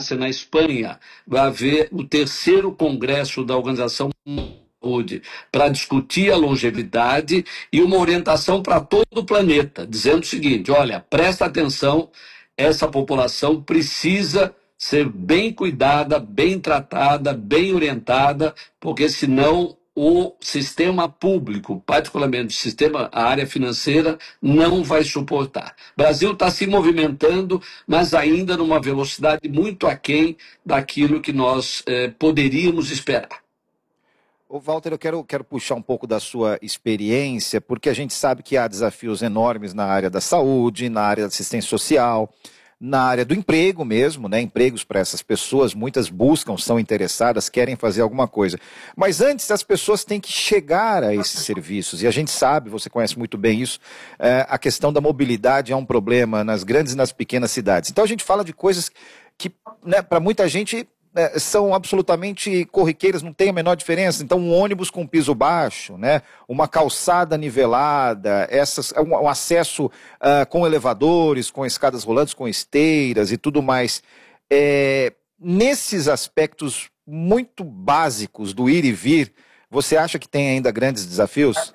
Croácia, na Espanha, vai haver o terceiro congresso da Organização Mundial da Saúde para discutir a longevidade e uma orientação para todo o planeta, dizendo o seguinte: olha, presta atenção, essa população precisa ser bem cuidada, bem tratada, bem orientada, porque senão o sistema público, particularmente o sistema, a área financeira, não vai suportar. O Brasil está se movimentando, mas ainda numa velocidade muito aquém daquilo que nós poderíamos esperar. Ô Walter, eu quero puxar um pouco da sua experiência, porque a gente sabe que há desafios enormes na área da saúde, na área da assistência social, na área do emprego mesmo, né? Empregos para essas pessoas, muitas buscam, são interessadas, querem fazer alguma coisa. Mas antes as pessoas têm que chegar a esses serviços, e a gente sabe, você conhece muito bem isso, a questão da mobilidade é um problema nas grandes e nas pequenas cidades. Então a gente fala de coisas que, né, para muita gente são absolutamente corriqueiras, não tem a menor diferença. Então um ônibus com piso baixo, né, uma calçada nivelada, um acesso com elevadores, com escadas rolantes, com esteiras e tudo mais. Nesses aspectos muito básicos do ir e vir, você acha que tem ainda grandes desafios?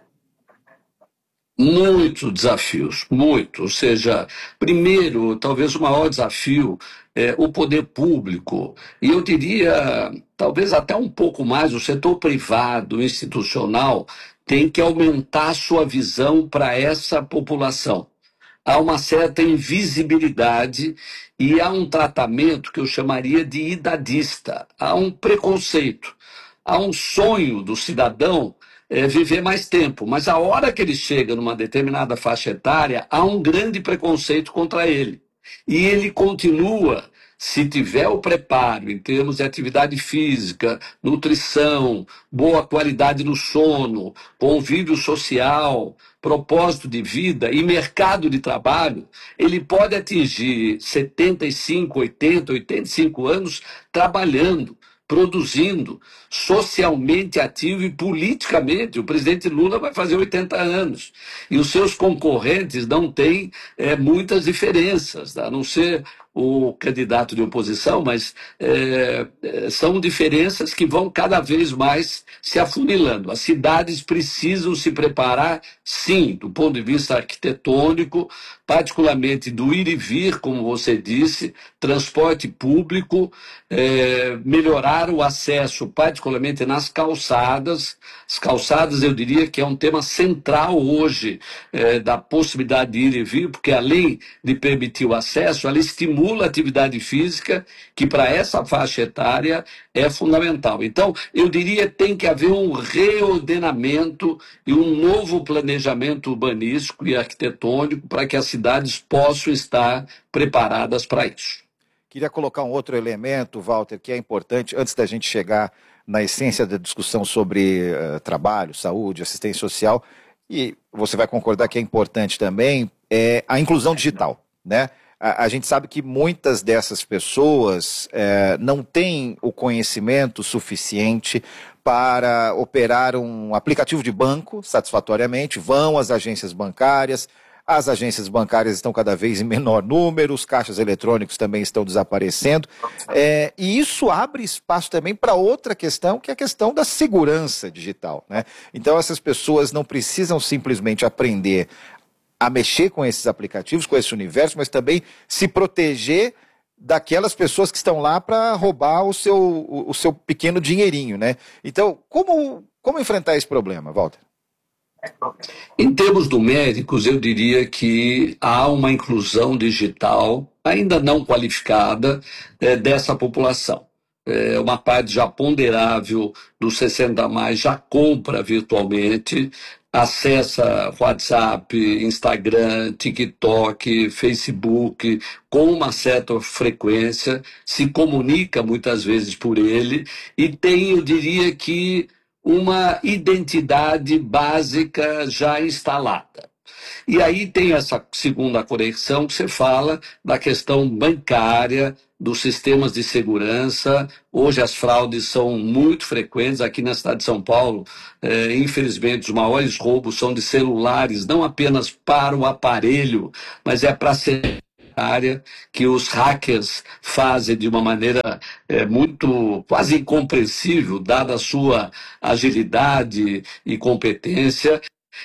Muitos desafios, muito. Ou seja, primeiro, talvez o maior desafio é o poder público, e eu diria, talvez até um pouco mais, o setor privado, institucional, tem que aumentar sua visão para essa população. Há uma certa invisibilidade e há um tratamento que eu chamaria de idadista, há um preconceito, há um sonho do cidadão viver mais tempo, mas a hora que ele chega numa determinada faixa etária, há um grande preconceito contra ele. E ele continua, se tiver o preparo em termos de atividade física, nutrição, boa qualidade no sono, convívio social, propósito de vida e mercado de trabalho, ele pode atingir 75, 80, 85 anos trabalhando, produzindo, socialmente ativo e politicamente. O presidente Lula vai fazer 80 anos. E os seus concorrentes não têm muitas diferenças, a não ser o candidato de oposição, mas são diferenças que vão cada vez mais se afunilando. As cidades precisam se preparar, sim, do ponto de vista arquitetônico, particularmente do ir e vir, como você disse, transporte público, melhorar o acesso, particularmente nas calçadas. As calçadas, eu diria que é um tema central hoje da possibilidade de ir e vir, porque além de permitir o acesso, ela estimula a atividade física, que para essa faixa etária é fundamental. Então, eu diria que tem que haver um reordenamento e um novo planejamento urbanístico e arquitetônico para que as cidades possam estar preparadas para isso. Queria colocar um outro elemento, Walter, que é importante, antes da gente chegar na essência da discussão sobre trabalho, saúde, assistência social, e você vai concordar que é importante também, a inclusão digital, né? A gente sabe que muitas dessas pessoas não têm o conhecimento suficiente para operar um aplicativo de banco satisfatoriamente, vão às agências bancárias. As agências bancárias estão cada vez em menor número, os caixas eletrônicos também estão desaparecendo, e isso abre espaço também para outra questão, que é a questão da segurança digital, né? Então essas pessoas não precisam simplesmente aprender a mexer com esses aplicativos, com esse universo, mas também se proteger daquelas pessoas que estão lá para roubar o seu pequeno dinheirinho, né? Então, como enfrentar esse problema, Walter? Em termos numéricos, eu diria que há uma inclusão digital ainda não qualificada dessa população. Uma parte já ponderável dos 60 a mais já compra virtualmente, acessa WhatsApp, Instagram, TikTok, Facebook com uma certa frequência, se comunica muitas vezes por ele e tem, eu diria que, uma identidade básica já instalada. E aí tem essa segunda correção que você fala da questão bancária, dos sistemas de segurança. Hoje as fraudes são muito frequentes. Aqui na cidade de São Paulo, infelizmente, os maiores roubos são de celulares, não apenas para o aparelho, mas para bancária, que os hackers fazem de uma maneira muito quase incompreensível, dada a sua agilidade e competência.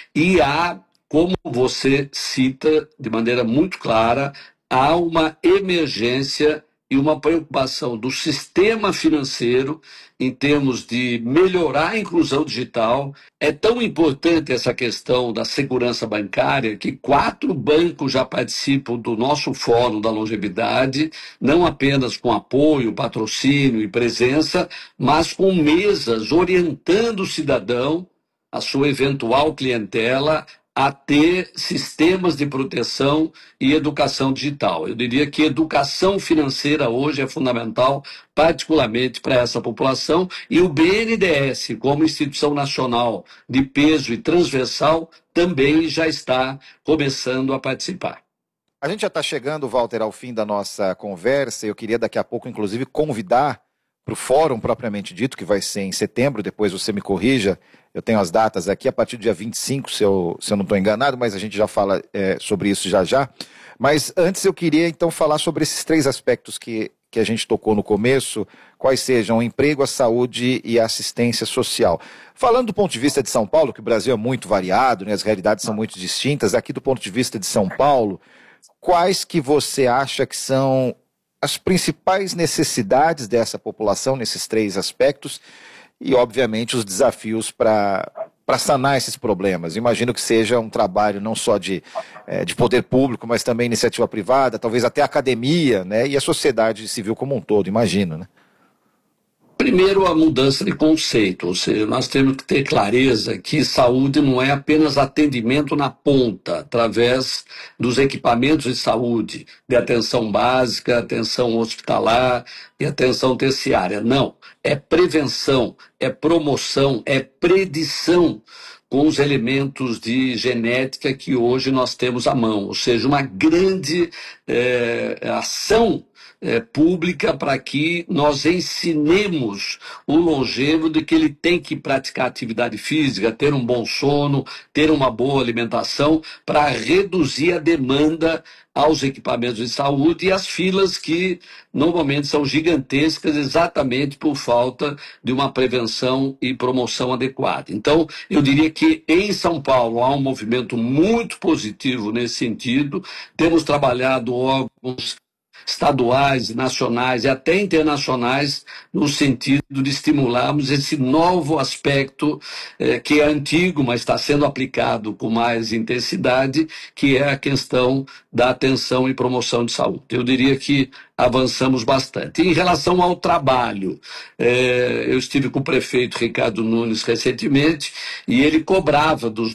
E há, como você cita de maneira muito clara, há uma emergência e uma preocupação do sistema financeiro em termos de melhorar a inclusão digital. É tão importante essa questão da segurança bancária que 4 bancos já participam do nosso Fórum da Longevidade, não apenas com apoio, patrocínio e presença, mas com mesas orientando o cidadão, a sua eventual clientela, a ter sistemas de proteção e educação digital. Eu diria que educação financeira hoje é fundamental, particularmente para essa população, e o BNDES, como instituição nacional de peso e transversal, também já está começando a participar. A gente já está chegando, Walter, ao fim da nossa conversa. Eu queria daqui a pouco, inclusive, convidar para o fórum propriamente dito, que vai ser em setembro, depois você me corrija, eu tenho as datas aqui, a partir do dia 25, se eu não estou enganado, mas a gente já fala sobre isso já já. Mas antes eu queria então falar sobre esses 3 aspectos que a gente tocou no começo, quais sejam o emprego, a saúde e a assistência social. Falando do ponto de vista de São Paulo, que o Brasil é muito variado, né, as realidades são muito distintas, aqui do ponto de vista de São Paulo, quais que você acha que são as principais necessidades dessa população nesses 3 aspectos e, obviamente, os desafios para sanar esses problemas? Imagino que seja um trabalho não só de poder público, mas também iniciativa privada, talvez até academia, né, e a sociedade civil como um todo, imagino, né? Primeiro, a mudança de conceito, ou seja, nós temos que ter clareza que saúde não é apenas atendimento na ponta, através dos equipamentos de saúde, de atenção básica, atenção hospitalar e atenção terciária. Não, é prevenção, é promoção, é predição com os elementos de genética que hoje nós temos à mão, ou seja, uma grande ação pública para que nós ensinemos o longevo de que ele tem que praticar atividade física, ter um bom sono, ter uma boa alimentação, para reduzir a demanda aos equipamentos de saúde e as filas que normalmente são gigantescas exatamente por falta de uma prevenção e promoção adequada. Então, eu diria que em São Paulo há um movimento muito positivo nesse sentido. Temos trabalhado órgãos estaduais, nacionais e até internacionais, no sentido de estimularmos esse novo aspecto que é antigo, mas está sendo aplicado com mais intensidade, que é a questão da atenção e promoção de saúde. Eu diria que avançamos bastante. Em relação ao trabalho, eu estive com o prefeito Ricardo Nunes recentemente e ele cobrava dos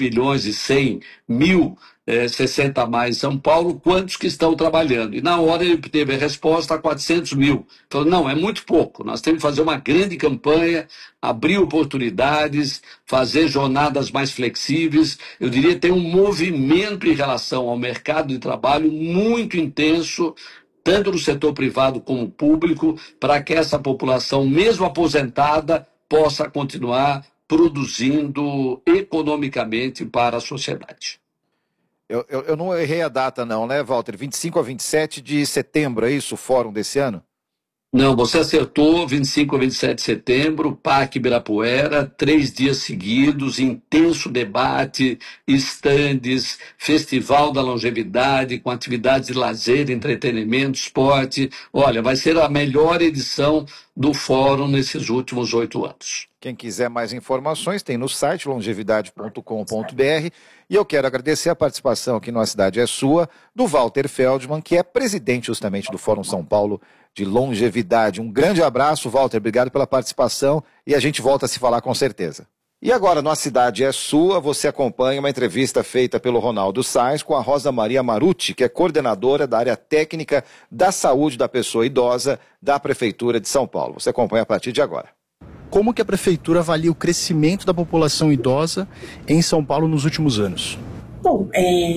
2.100.000 60 a mais em São Paulo, quantos que estão trabalhando? E na hora ele teve a resposta a 400 mil. Falou, não, é muito pouco, nós temos que fazer uma grande campanha, abrir oportunidades, fazer jornadas mais flexíveis. Eu diria que tem um movimento em relação ao mercado de trabalho muito intenso, tanto no setor privado como público, para que essa população, mesmo aposentada, possa continuar produzindo economicamente para a sociedade. Eu não errei a data não, né, Walter? 25 a 27 de setembro, é isso o fórum desse ano? Não, você acertou, 25 a 27 de setembro, Parque Ibirapuera, 3 dias seguidos, intenso debate, estandes, Festival da Longevidade, com atividades de lazer, entretenimento, esporte. Olha, vai ser a melhor edição do fórum nesses últimos 8 anos. Quem quiser mais informações tem no site longevidade.com.br. E eu quero agradecer a participação aqui no A Cidade é Sua, do Walter Feldman, que é presidente justamente do Fórum São Paulo de Longevidade. Um grande abraço, Walter, obrigado pela participação e a gente volta a se falar com certeza. E agora, no A Cidade é Sua, você acompanha uma entrevista feita pelo Ronaldo Sais com a Rosa Maria Marucci, que é coordenadora da área técnica da saúde da pessoa idosa da Prefeitura de São Paulo. Você acompanha a partir de agora. Como que a Prefeitura avalia o crescimento da população idosa em São Paulo nos últimos anos? Bom,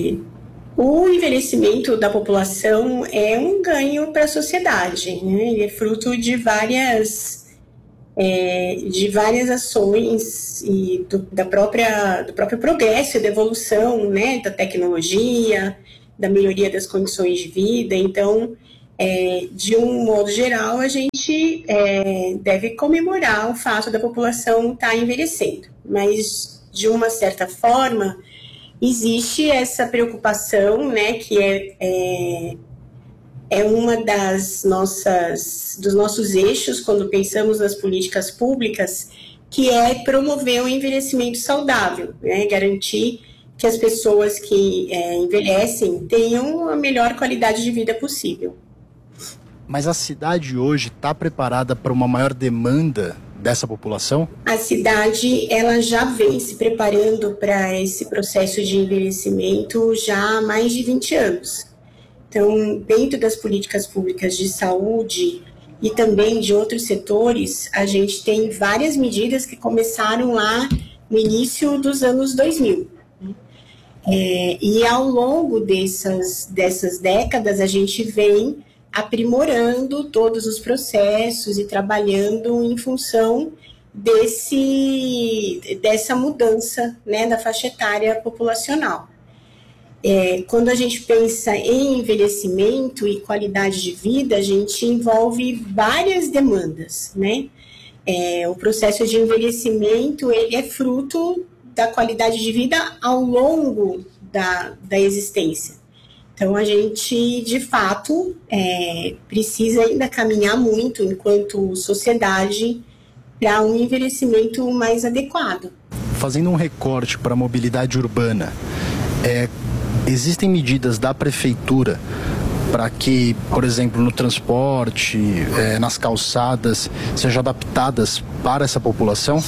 o envelhecimento da população é um ganho para a sociedade, né? Ele é fruto de várias ações e do próprio progresso e da evolução, né, da tecnologia, da melhoria das condições de vida. Então, de um modo geral, a gente deve comemorar o fato da população estar envelhecendo, mas, de uma certa forma, existe essa preocupação, né, que é uma dos nossos eixos quando pensamos nas políticas públicas, que é promover o envelhecimento saudável, né, garantir que as pessoas que envelhecem tenham a melhor qualidade de vida possível. Mas a cidade hoje está preparada para uma maior demanda dessa população? A cidade, ela já vem se preparando para esse processo de envelhecimento já há mais de 20 anos. Então, dentro das políticas públicas de saúde e também de outros setores, a gente tem várias medidas que começaram lá no início dos anos 2000. E ao longo dessas décadas, a gente vem aprimorando todos os processos e trabalhando em função dessa mudança, né, da faixa etária populacional. Quando a gente pensa em envelhecimento e qualidade de vida, a gente envolve várias demandas, né? O processo de envelhecimento, ele é fruto da qualidade de vida ao longo da existência. Então, a gente, de fato, precisa ainda caminhar muito enquanto sociedade para um envelhecimento mais adequado. Fazendo um recorte para a mobilidade urbana, existem medidas da prefeitura para que, por exemplo, no transporte, nas calçadas, sejam adaptadas para essa população?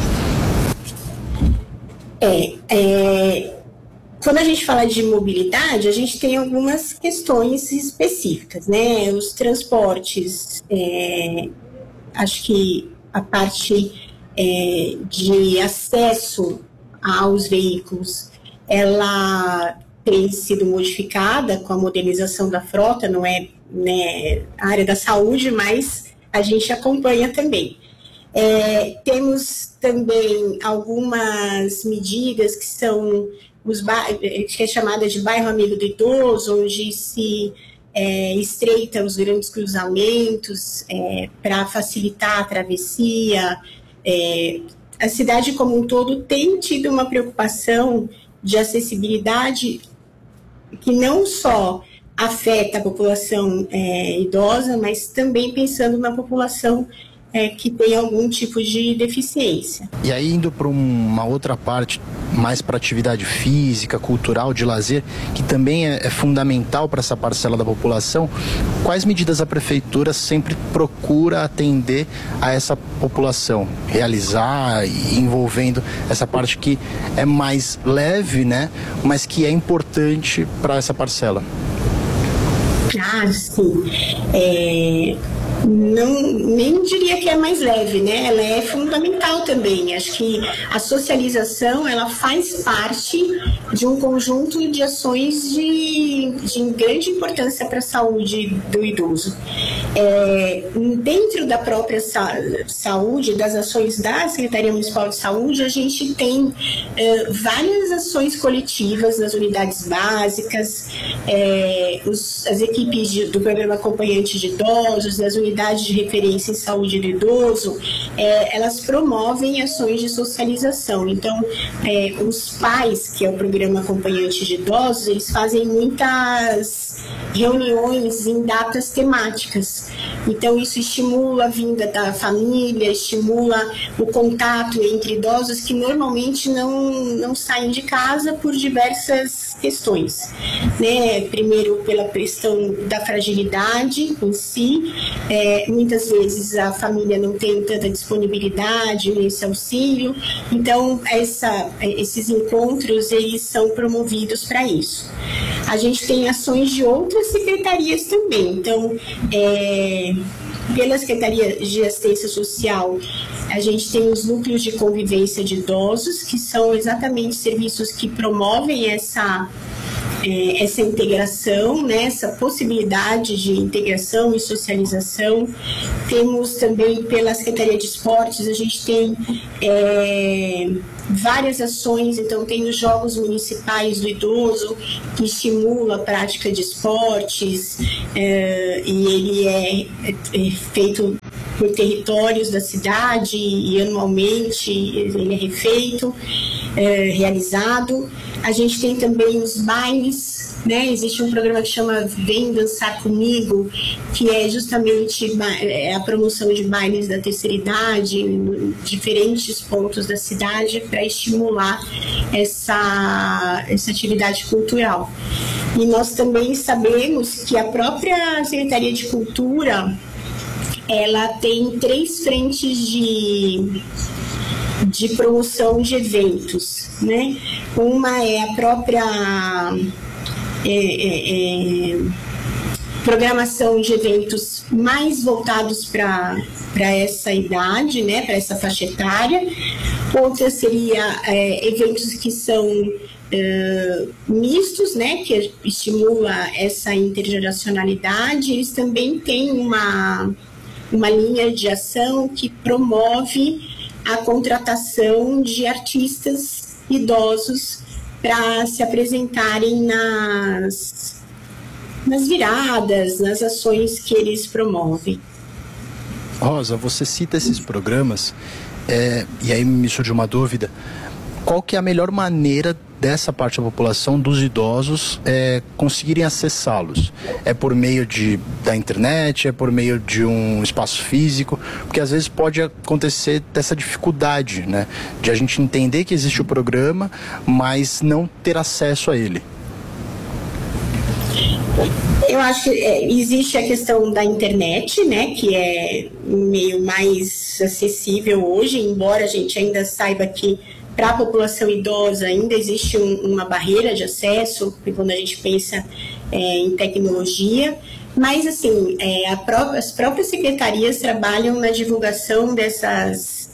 Quando a gente fala de mobilidade, a gente tem algumas questões específicas, né? Os transportes, acho que a parte de acesso aos veículos, ela tem sido modificada com a modernização da frota, não é, né, a área da saúde, mas a gente acompanha também. Temos também algumas medidas que são que é chamada de bairro amigo do idoso, onde se estreita os grandes cruzamentos para facilitar a travessia. A cidade como um todo tem tido uma preocupação de acessibilidade que não só afeta a população idosa, mas também pensando na população que tem algum tipo de deficiência. E aí, indo para uma outra parte, mais para atividade física, cultural, de lazer, que também é fundamental para essa parcela da população, quais medidas a prefeitura sempre procura atender a essa população, realizar, envolvendo essa parte que é mais leve, né, mas que é importante para essa parcela? Sim. Nem diria que é mais leve, né? Ela é fundamental também. Acho que a socialização, ela faz parte de um conjunto de ações de grande importância para a saúde do idoso. Dentro da própria saúde, das ações da Secretaria Municipal de Saúde, a gente tem várias ações coletivas nas unidades básicas, as equipes do programa acompanhante de idosos, das unidades de referência em saúde do idoso, elas promovem ações de socialização. Então, os pais, que é o programa acompanhante de idosos, eles fazem muitas reuniões em datas temáticas. Então, isso estimula a vinda da família, estimula o contato entre idosos que normalmente não saem de casa por diversas questões, né? Primeiro, pela questão da fragilidade em si, muitas vezes a família não tem tanta disponibilidade nesse auxílio, então esses encontros, eles são promovidos para isso. A gente tem ações de outras secretarias também, então, pela Secretaria de Assistência Social, a gente tem os núcleos de convivência de idosos, que são exatamente serviços que promovem essa integração, né, essa possibilidade de integração e socialização. Temos também, pela Secretaria de Esportes, a gente tem várias ações. Então tem os Jogos Municipais do Idoso, que estimula a prática de esportes, e ele é feito por territórios da cidade, e anualmente ele é refeito, realizado. A gente tem também os bailes, né? Existe um programa que chama Vem Dançar Comigo, que é justamente a promoção de bailes da terceira idade em diferentes pontos da cidade, para estimular essa atividade cultural. E nós também sabemos que a própria Secretaria de Cultura, ela tem 3 frentes de promoção de eventos, né? Uma é a própria programação de eventos mais voltados para essa idade, né? Para essa faixa etária. Outra seria eventos que são mistos, né? Que estimula essa intergeracionalidade. Eles também têm uma linha de ação que promove a contratação de artistas idosos para se apresentarem nas viradas, nas ações que eles promovem. Rosa, você cita esses programas, e aí me surge uma dúvida: qual que é a melhor maneira dessa parte da população, dos idosos, conseguirem acessá-los? É por meio da internet? É por meio de um espaço físico? Porque às vezes pode acontecer dessa dificuldade, né? De a gente entender que existe o programa, mas não ter acesso a ele. Eu acho que existe a questão da internet, né, que é um meio mais acessível hoje, embora a gente ainda saiba que para a população idosa ainda existe uma barreira de acesso, quando a gente pensa em tecnologia. Mas, assim, as próprias secretarias trabalham na divulgação dessas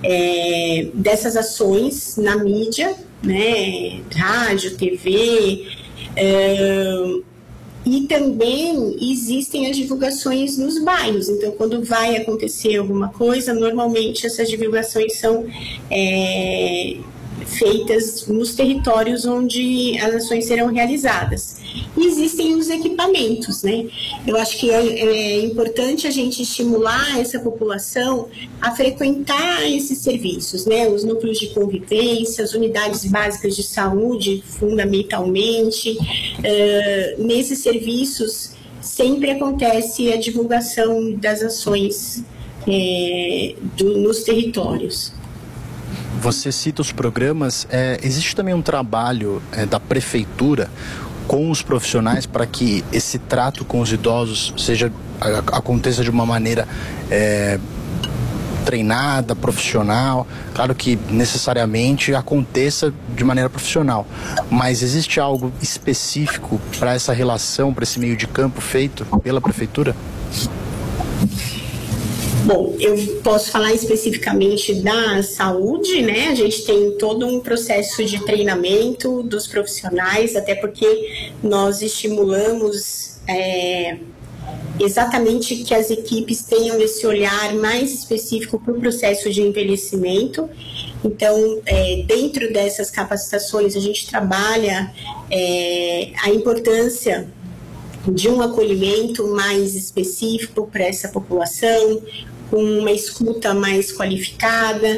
ações na mídia, né, rádio, TV, e também existem as divulgações nos bairros. Então, quando vai acontecer alguma coisa, normalmente essas divulgações são feitas nos territórios onde as ações serão realizadas. E existem os equipamentos, né? Eu acho que é importante a gente estimular essa população a frequentar esses serviços, né? Os núcleos de convivência, as unidades básicas de saúde, fundamentalmente. Nesses serviços sempre acontece a divulgação das ações nos territórios. Você cita os programas, existe também um trabalho da prefeitura com os profissionais para que esse trato com os idosos aconteça de uma maneira treinada, profissional? Claro que necessariamente aconteça de maneira profissional, mas existe algo específico para essa relação, para esse meio de campo feito pela prefeitura? Bom, eu posso falar especificamente da saúde, né? A gente tem todo um processo de treinamento dos profissionais, até porque nós estimulamos exatamente que as equipes tenham esse olhar mais específico para o processo de envelhecimento. Então, dentro dessas capacitações, a gente trabalha a importância de um acolhimento mais específico para essa população, com uma escuta mais qualificada,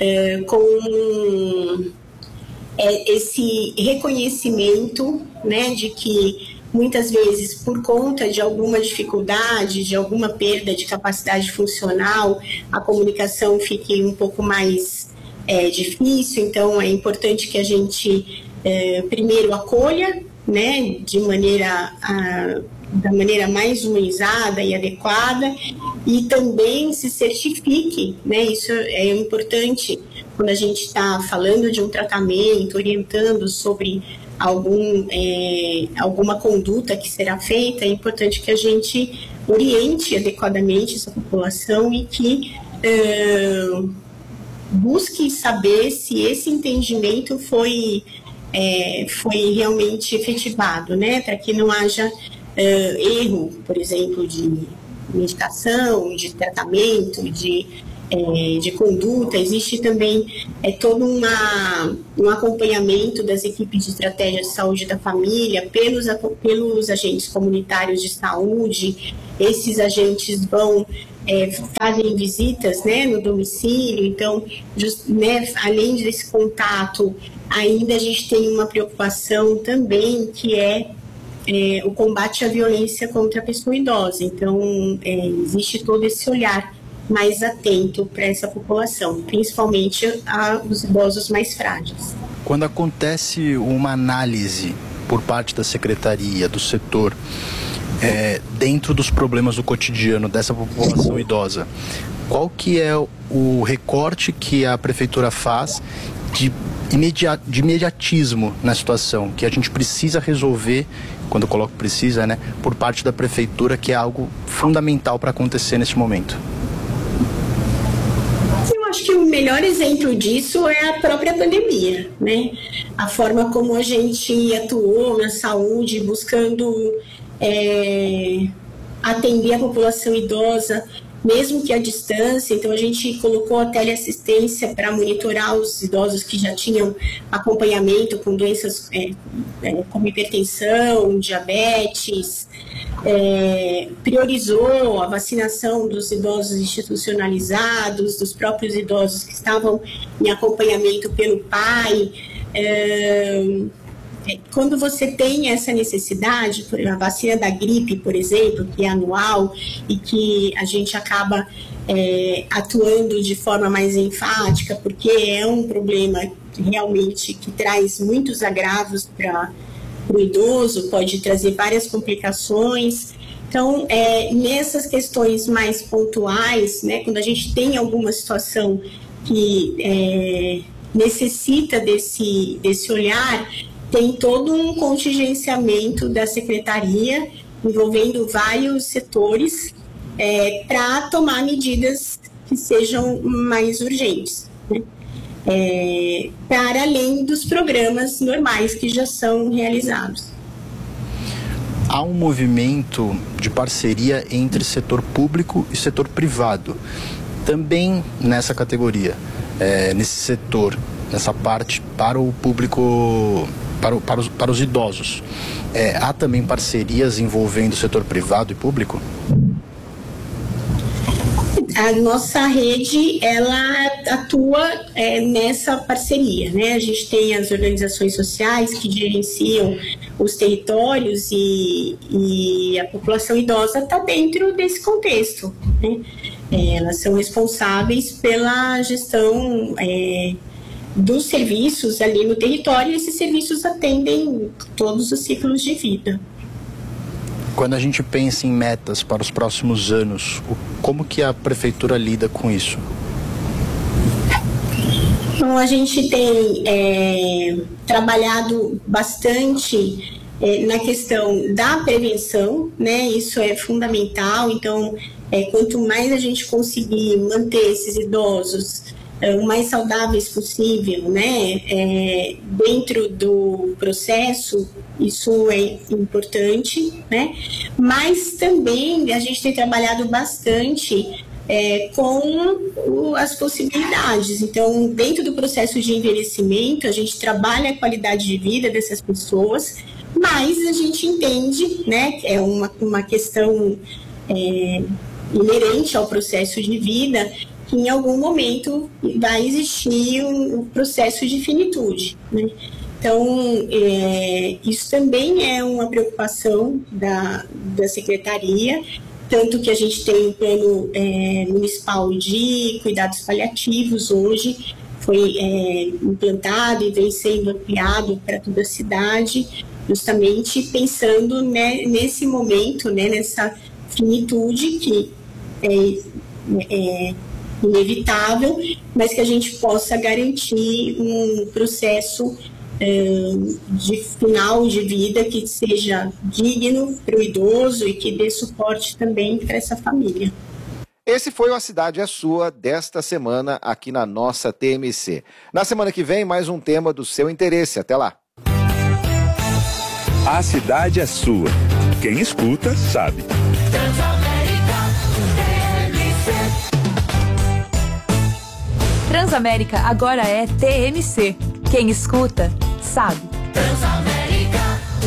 com esse reconhecimento, né, de que muitas vezes, por conta de alguma dificuldade, de alguma perda de capacidade funcional, a comunicação fique um pouco mais difícil. Então, é importante que a gente primeiro acolha, né, da maneira mais humanizada e adequada, e também se certifique, né? Isso é importante quando a gente está falando de um tratamento, orientando sobre alguma conduta que será feita. É importante que a gente oriente adequadamente essa população e que busque saber se esse entendimento foi foi realmente efetivado, né, para que não haja erro, por exemplo, de medicação, de tratamento, de conduta. Existe também todo um acompanhamento das equipes de estratégia de saúde da família pelos agentes comunitários de saúde. Esses agentes fazem visitas, né, no domicílio. Então, além desse contato, ainda a gente tem uma preocupação também, que é o combate à violência contra a pessoa idosa. Então, existe todo esse olhar mais atento para essa população, principalmente aos idosos mais frágeis. Quando acontece uma análise por parte da secretaria, do setor, dentro dos problemas do cotidiano dessa população idosa, qual que é o recorte que a prefeitura faz de imediatismo na situação, que a gente precisa resolver, quando eu coloco precisa, né, por parte da prefeitura, que é algo fundamental para acontecer nesse momento? Eu acho que o melhor exemplo disso é a própria pandemia, né? A forma como a gente atuou na saúde, buscando atender a população idosa, mesmo que à distância. Então, a gente colocou a teleassistência para monitorar os idosos que já tinham acompanhamento com doenças como hipertensão, diabetes, priorizou a vacinação dos idosos institucionalizados, dos próprios idosos que estavam em acompanhamento pelo pai. Quando você tem essa necessidade, a vacina da gripe, por exemplo, que é anual e que a gente acaba atuando de forma mais enfática, porque é um problema realmente que traz muitos agravos para o idoso, pode trazer várias complicações. Então, nessas questões mais pontuais, né, quando a gente tem alguma situação que necessita desse olhar, tem todo um contingenciamento da secretaria envolvendo vários setores para tomar medidas que sejam mais urgentes, né? Para além dos programas normais que já são realizados. Há um movimento de parceria entre setor público e setor privado, também nessa categoria, nesse setor, nessa parte para o público, para os idosos. Há também parcerias envolvendo o setor privado e público? A nossa rede, ela atua nessa parceria, né? A gente tem as organizações sociais que gerenciam os territórios e a população idosa está dentro desse contexto, né? Elas são responsáveis pela gestão dos serviços ali no território, e esses serviços atendem todos os ciclos de vida. Quando a gente pensa em metas para os próximos anos, como que a prefeitura lida com isso? Então, a gente tem trabalhado bastante na questão da prevenção, né? Isso é fundamental. Então, quanto mais a gente conseguir manter esses idosos o mais saudáveis possível, né, dentro do processo, isso é importante, né, mas também a gente tem trabalhado bastante com as possibilidades. Então, dentro do processo de envelhecimento, a gente trabalha a qualidade de vida dessas pessoas, mas a gente entende, né, que é uma questão inerente ao processo de vida, que em algum momento vai existir um processo de finitude, né? Então, isso também é uma preocupação da Secretaria, tanto que a gente tem um plano municipal de cuidados paliativos hoje, foi implantado e vem sendo ampliado para toda a cidade, justamente pensando, né, nesse momento, né, nessa finitude que é inevitável, mas que a gente possa garantir um processo de final de vida que seja digno para o idoso e que dê suporte também para essa família. Esse foi o A Cidade é Sua desta semana aqui na nossa TMC. Na semana que vem, mais um tema do seu interesse. Até lá! A cidade é sua. Quem escuta, sabe. Transamérica agora é TMC. Quem escuta, sabe. Transamérica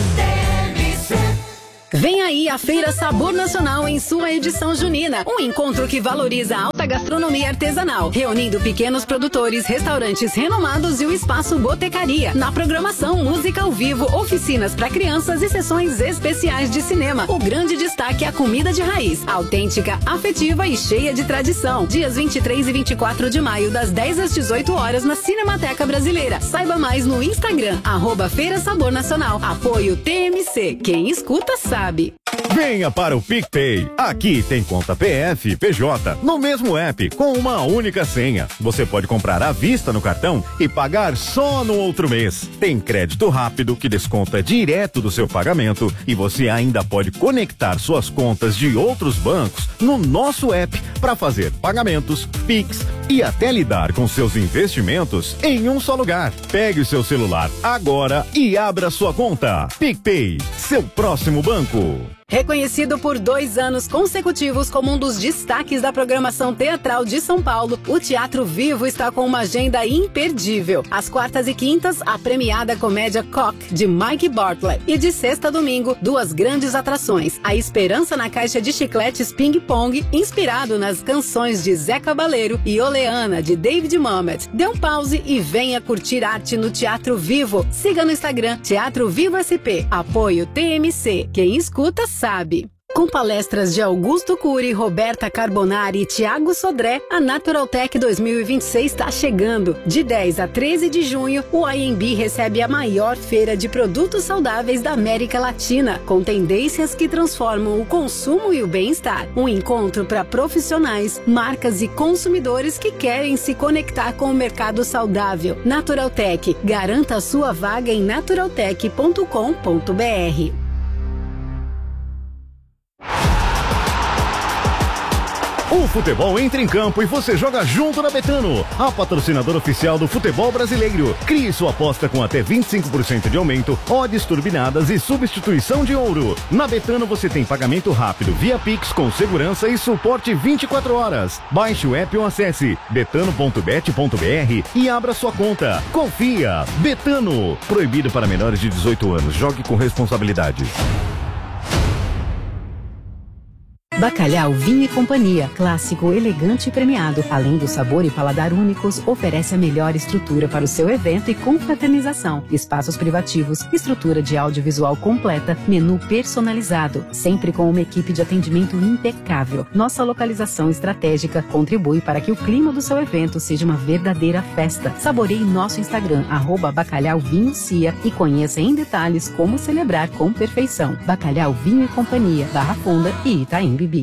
TMC. Vem aí a Feira Sabor Nacional em sua edição junina. Um encontro que valoriza a alta gastronomia artesanal, reunindo pequenos produtores, restaurantes renomados e o espaço Botecaria. Na programação, música ao vivo, oficinas para crianças e sessões especiais de cinema. O grande destaque é a comida de raiz, autêntica, afetiva e cheia de tradição. Dias 23 e 24 de maio, das 10 às 18 horas, na Cinemateca Brasileira. Saiba mais no Instagram, @Feira Sabor Nacional. Apoio TMC. Quem escuta, sabe. Venha para o PicPay. Aqui tem conta PF, PJ, no mesmo app, com uma única senha. Você pode comprar à vista no cartão e pagar só no outro mês. Tem crédito rápido que desconta direto do seu pagamento e você ainda pode conectar suas contas de outros bancos no nosso app para fazer pagamentos, Pix e até lidar com seus investimentos em um só lugar. Pegue o seu celular agora e abra sua conta. PicPay, seu próximo banco. Reconhecido por 2 anos consecutivos como um dos destaques da programação teatral de São Paulo, o Teatro Vivo está com uma agenda imperdível. Às quartas e quintas, a premiada comédia Cock, de Mike Bartlett. E de sexta a domingo, 2 grandes atrações. A Esperança na Caixa de Chicletes Ping Pong, inspirado nas canções de Zé Cabaleiro, e Oleana, de David Mamet. Dê um pause e venha curtir arte no Teatro Vivo. Siga no Instagram, Teatro Vivo SP. Apoio TMC. Quem escuta, sabe. Com palestras de Augusto Cury, Roberta Carbonari e Thiago Sodré, a Naturaltech 2026 está chegando. De 10 a 13 de junho, o IMB recebe a maior feira de produtos saudáveis da América Latina, com tendências que transformam o consumo e o bem-estar. Um encontro para profissionais, marcas e consumidores que querem se conectar com o mercado saudável. Naturaltech, garanta a sua vaga em naturaltech.com.br. O futebol entra em campo e você joga junto na Betano, a patrocinadora oficial do futebol brasileiro. Crie sua aposta com até 25% de aumento, odds turbinadas e substituição de ouro. Na Betano você tem pagamento rápido via Pix com segurança e suporte 24 horas. Baixe o app ou acesse betano.bet.br e abra sua conta. Confia! Betano. Proibido para menores de 18 anos. Jogue com responsabilidade. Bacalhau Vinho e Companhia, clássico, elegante e premiado. Além do sabor e paladar únicos, oferece a melhor estrutura para o seu evento e confraternização. Espaços privativos, estrutura de audiovisual completa, menu personalizado, sempre com uma equipe de atendimento impecável. Nossa localização estratégica contribui para que o clima do seu evento seja uma verdadeira festa. Saboreie nosso Instagram, @BacalhauVinhoCia, e conheça em detalhes como celebrar com perfeição. Bacalhau Vinho e Companhia, Barra Funda e Itaim Bibi.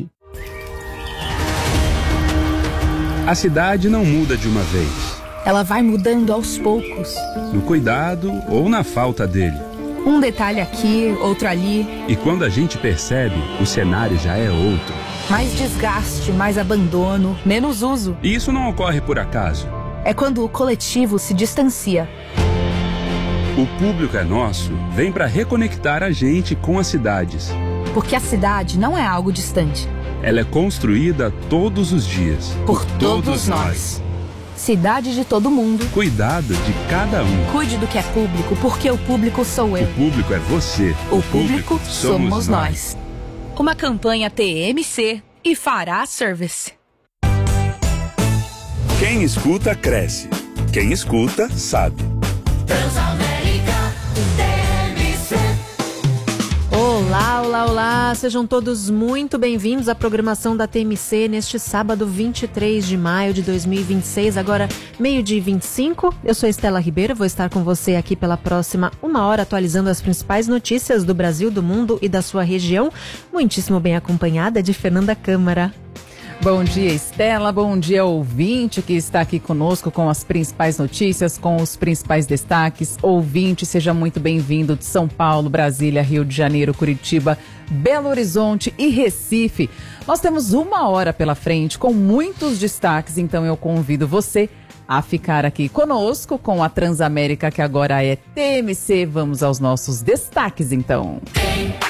A cidade não muda de uma vez. Ela vai mudando aos poucos. No cuidado ou na falta dele. Um detalhe aqui, outro ali. E quando a gente percebe, o cenário já é outro. Mais desgaste, mais abandono, menos uso. E isso não ocorre por acaso. É quando o coletivo se distancia. O Público é Nosso vem para reconectar a gente com as cidades. Porque a cidade não é algo distante. Ela é construída todos os dias. Por todos nós. Cidade de todo mundo. Cuidado de cada um. Cuide do que é público, porque o público sou eu. O público é você. O público somos nós. Uma campanha TMC e Fará Service. Quem escuta, cresce. Quem escuta, sabe. Olá, olá, olá! Sejam todos muito bem-vindos à programação da TMC neste sábado 23 de maio de 2026, agora 12h25. Eu sou Estela Ribeiro, vou estar com você aqui pela próxima 1 hora, atualizando as principais notícias do Brasil, do mundo e da sua região, muitíssimo bem acompanhada de Fernanda Câmara. Bom dia, Estela. Bom dia, ouvinte que está aqui conosco com as principais notícias, com os principais destaques. Ouvinte, seja muito bem-vindo de São Paulo, Brasília, Rio de Janeiro, Curitiba, Belo Horizonte e Recife. Nós temos 1 hora pela frente com muitos destaques, então eu convido você a ficar aqui conosco com a Transamérica, que agora é TMC. Vamos aos nossos destaques, então.